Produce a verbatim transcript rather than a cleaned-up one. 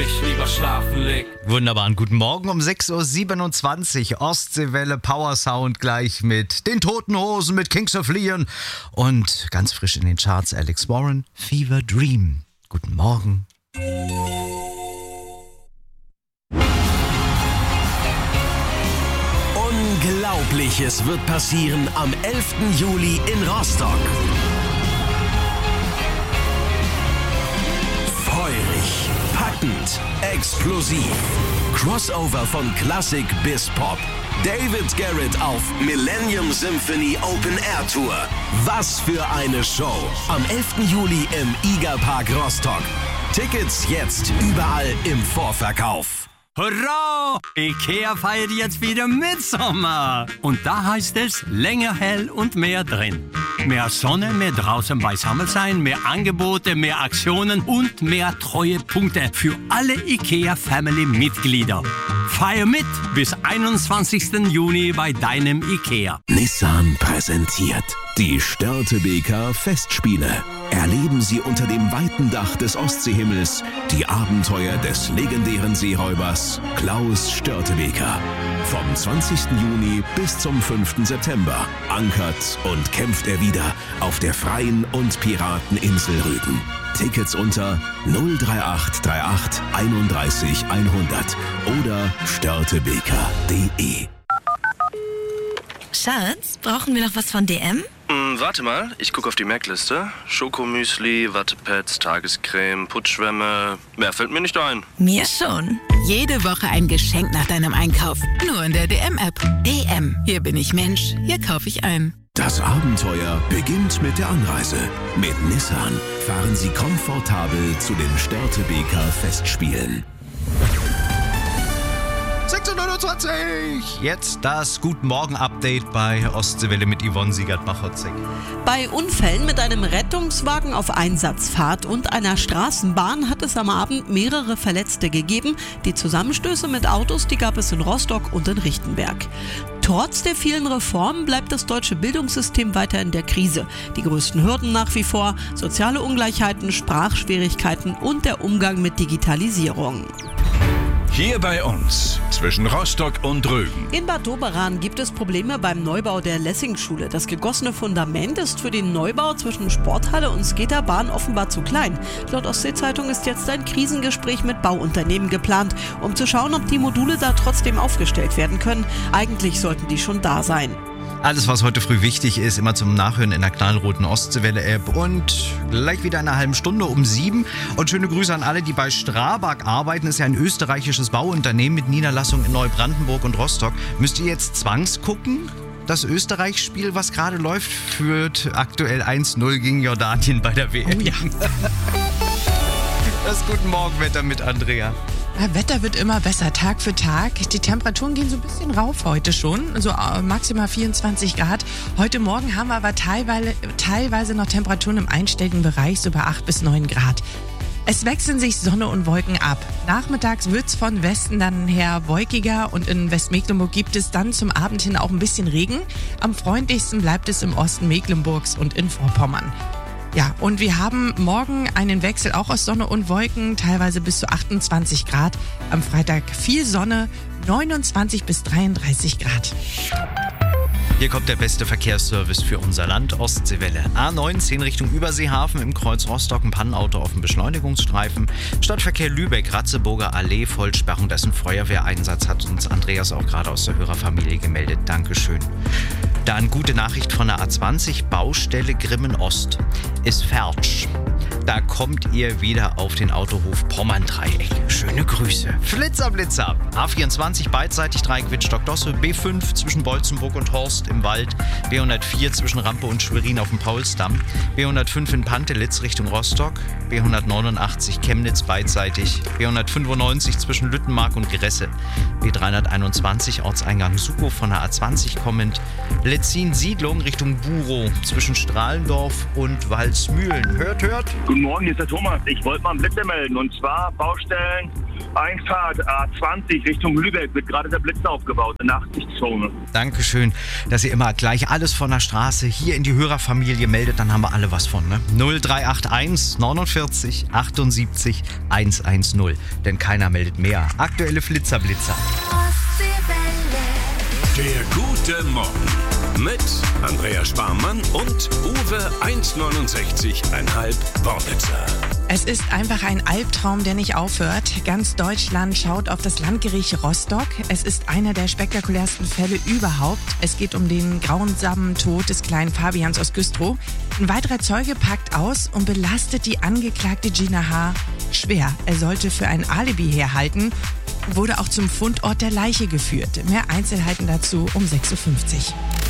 mich lieber schlafen leg. Wunderbaren guten Morgen um sechs Uhr siebenundzwanzig. Ostseewelle Power Sound gleich mit den Toten Hosen, mit Kings of Leon und ganz frisch in den Charts Alex Warren, Fever Dream. Guten Morgen. Unglaubliches wird passieren am elften Juli in Rostock. Feurig, packend, explosiv. Crossover von Klassik bis Pop. David Garrett auf Millennium Symphony Open Air Tour. Was für eine Show. Am elften Juli im Igerpark Rostock. Tickets jetzt überall im Vorverkauf. Hurra! Ikea feiert jetzt wieder Mitsommer. Und da heißt es länger hell und mehr drin. Mehr Sonne, mehr draußen beisammen sein, mehr Angebote, mehr Aktionen und mehr Treuepunkte für alle Ikea-Family-Mitglieder. Feier mit bis einundzwanzigsten Juni bei deinem Ikea. Nissan präsentiert die Störtebeker Festspiele. Erleben Sie unter dem weiten Dach des Ostseehimmels die Abenteuer des legendären Seeräubers Klaus Störtebeker. Vom zwanzigsten Juni bis zum fünften September ankert und kämpft er wieder auf der freien und Pirateninsel Rügen. Tickets unter null drei acht drei acht einunddreißig hundert oder störtebeker punkt de. Schatz, brauchen wir noch was von D M? Hm, warte mal, ich gucke auf die Merkliste. Schokomüsli, Wattepads, Tagescreme, Putzschwämme. Mehr fällt mir nicht ein. Mir schon. Jede Woche ein Geschenk nach deinem Einkauf. Nur in der D M-App. D M. Hier bin ich Mensch. Hier kaufe ich ein. Das Abenteuer beginnt mit der Anreise. Mit Nissan fahren Sie komfortabel zu den Störtebeker Festspielen. sechs Uhr neunundzwanzig. Jetzt das Guten Morgen Update bei Ostseewelle mit Yvonne Siegert-Machotzek. Bei Unfällen mit einem Rettungswagen auf Einsatzfahrt und einer Straßenbahn hat es am Abend mehrere Verletzte gegeben. Die Zusammenstöße mit Autos, die gab es in Rostock und in Richtenberg. Trotz der vielen Reformen bleibt das deutsche Bildungssystem weiter in der Krise. Die größten Hürden nach wie vor: soziale Ungleichheiten, Sprachschwierigkeiten und der Umgang mit Digitalisierung. Hier bei uns, zwischen Rostock und Rügen. In Bad Doberan gibt es Probleme beim Neubau der Lessing-Schule. Das gegossene Fundament ist für den Neubau zwischen Sporthalle und Skaterbahn offenbar zu klein. Laut Ostsee-Zeitung ist jetzt ein Krisengespräch mit Bauunternehmen geplant, um zu schauen, ob die Module da trotzdem aufgestellt werden können. Eigentlich sollten die schon da sein. Alles, was heute früh wichtig ist, immer zum Nachhören in der knallroten Ostseewelle-App. Und gleich wieder in einer halben Stunde um sieben. Und schöne Grüße an alle, die bei Strabag arbeiten. Das ist ja ein österreichisches Bauunternehmen mit Niederlassung in Neubrandenburg und Rostock. Müsst ihr jetzt zwangsgucken? Das Österreich-Spiel, was gerade läuft, führt aktuell eins null gegen Jordanien bei der W M. Oh ja. Das Guten Morgen-Wetter mit Andrea. Das Wetter wird immer besser, Tag für Tag. Die Temperaturen gehen so ein bisschen rauf heute schon, so maximal vierundzwanzig Grad. Heute Morgen haben wir aber teilweise, teilweise noch Temperaturen im einstelligen Bereich, so bei acht bis neun Grad. Es wechseln sich Sonne und Wolken ab. Nachmittags wird's von Westen dann her wolkiger und in Westmecklenburg gibt es dann zum Abend hin auch ein bisschen Regen. Am freundlichsten bleibt es im Osten Mecklenburgs und in Vorpommern. Ja, und wir haben morgen einen Wechsel auch aus Sonne und Wolken, teilweise bis zu achtundzwanzig Grad. Am Freitag viel Sonne, neunundzwanzig bis dreiunddreißig Grad. Hier kommt der beste Verkehrsservice für unser Land, Ostseewelle. A neunzehn Richtung Überseehafen im Kreuz Rostock, ein Pannenauto auf dem Beschleunigungsstreifen. Stadtverkehr Lübeck, Ratzeburger Allee, Vollsperrung, das ist ein Feuerwehreinsatz, hat uns Andreas auch gerade aus der Hörerfamilie gemeldet. Dankeschön. Dann gute Nachricht von der A zwanzig, Baustelle Grimmen Ost. Ist fertig. Da kommt ihr wieder auf den Autohof Pommern-Dreieck. Schöne Grüße. Flitzer, Blitzer. A vierundzwanzig beidseitig Dreieck Wittstock-Dosse. B fünf zwischen Bolzenburg und Horst im Wald. B hundertvier zwischen Rampe und Schwerin auf dem Paulsdamm. B hundertfünf in Pantelitz Richtung Rostock. B hundertneunundachtzig Chemnitz beidseitig. B hundertfünfundneunzig zwischen Lüttenmark und Gresse. B dreihunderteinundzwanzig Ortseingang Sukow von der A zwanzig kommend. Letzin Siedlung Richtung Burow zwischen Strahlendorf und Walsmühlen. Hört, hört. Guten Morgen, hier ist der Thomas. Ich wollte mal einen Blitzer melden. Und zwar Baustellen Einfahrt A zwanzig Richtung Lübeck wird gerade der Blitz aufgebaut, eine Nachtsichtszone. Dankeschön, dass ihr immer gleich alles von der Straße hier in die Hörerfamilie meldet. Dann haben wir alle was von, ne? null drei acht eins neunundvierzig achtundsiebzig hundertzehn. Denn keiner meldet mehr. Aktuelle Flitzerblitzer. Der gute Morgen mit Andrea Sparmann und Uwe eins neunundsechzig Komma fünf Worbitzer. Es ist einfach ein Albtraum, der nicht aufhört. Ganz Deutschland schaut auf das Landgericht Rostock. Es ist einer der spektakulärsten Fälle überhaupt. Es geht um den grausamen Tod des kleinen Fabians aus Güstrow. Ein weiterer Zeuge packt aus und belastet die Angeklagte Gina H. schwer. Er sollte für ein Alibi herhalten, wurde auch zum Fundort der Leiche geführt. Mehr Einzelheiten dazu um sechs Uhr fünfzig.